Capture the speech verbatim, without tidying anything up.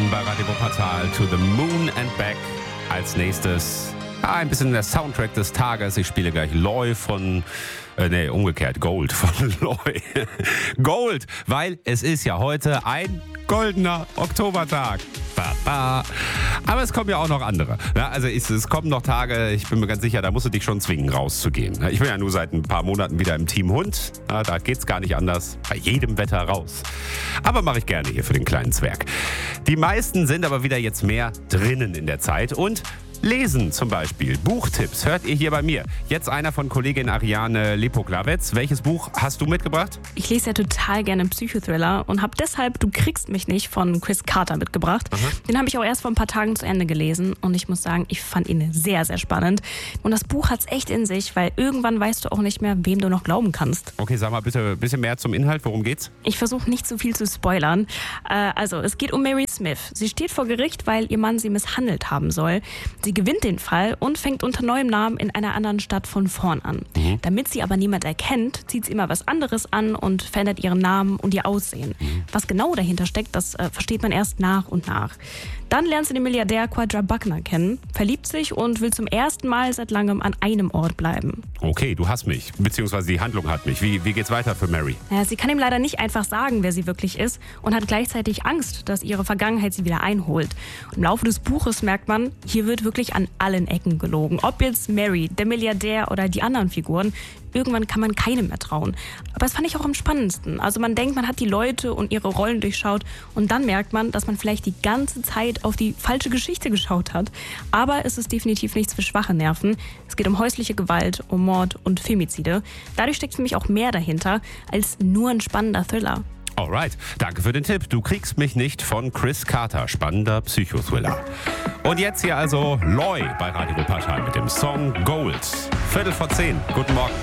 bei Radio Wuppertal, To the Moon and Back. Als nächstes ah, ein bisschen der Soundtrack des Tages. Ich spiele gleich Loy von, äh, nee, umgekehrt, Gold von Loy. Gold, weil es ist ja heute ein goldener Oktobertag. Ba, ba. Aber es kommen ja auch noch andere. Ja, also es, es kommen noch Tage, ich bin mir ganz sicher, da musst du dich schon zwingen, rauszugehen. Ich bin ja nur seit ein paar Monaten wieder im Team Hund. Ja, da geht's gar nicht anders. Bei jedem Wetter raus. Aber mache ich gerne hier für den kleinen Zwerg. Die meisten sind aber wieder jetzt mehr drinnen in der Zeit und lesen zum Beispiel. Buchtipps hört ihr hier bei mir. Jetzt einer von Kollegin Ariane Lepok-Lawetz. Welches Buch hast du mitgebracht? Ich lese ja total gerne Psychothriller und habe deshalb Du kriegst mich nicht von Chris Carter mitgebracht. Aha. Den habe ich auch erst vor ein paar Tagen zu Ende gelesen und ich muss sagen, ich fand ihn sehr, sehr spannend. Und das Buch hat es echt in sich, weil irgendwann weißt du auch nicht mehr, wem du noch glauben kannst. Okay, sag mal bitte ein bisschen mehr zum Inhalt. Worum geht's? Ich versuche nicht zu viel zu spoilern. Äh, also, es geht um Mary Smith. Sie steht vor Gericht, weil ihr Mann sie misshandelt haben soll. Sie gewinnt den Fall und fängt unter neuem Namen in einer anderen Stadt von vorn an. Mhm. Damit sie aber niemand erkennt, zieht sie immer was anderes an und verändert ihren Namen und ihr Aussehen. Mhm. Was genau dahinter steckt, das äh, versteht man erst nach und nach. Dann lernt sie den Milliardär Quadra Buckner kennen, verliebt sich und will zum ersten Mal seit langem an einem Ort bleiben. Okay, du hast mich, beziehungsweise die Handlung hat mich. Wie, wie geht's weiter für Mary? Ja, sie kann ihm leider nicht einfach sagen, wer sie wirklich ist und hat gleichzeitig Angst, dass ihre Vergangenheit sie wieder einholt. Und im Laufe des Buches merkt man, hier wird wirklich an allen Ecken gelogen. Ob jetzt Mary, der Milliardär oder die anderen Figuren, irgendwann kann man keinem mehr trauen. Aber das fand ich auch am spannendsten. Also man denkt, man hat die Leute und ihre Rollen durchschaut und dann merkt man, dass man vielleicht die ganze Zeit auf die falsche Geschichte geschaut hat. Aber es ist definitiv nichts für schwache Nerven. Es geht um häusliche Gewalt, um Mord und Femizide. Dadurch steckt für mich auch mehr dahinter als nur ein spannender Thriller. Alright, danke für den Tipp. Du kriegst mich nicht von Chris Carter. Spannender Psychothriller. Und jetzt hier also Loy bei Radio Wuppertal mit dem Song Gold. Viertel vor zehn. Guten Morgen.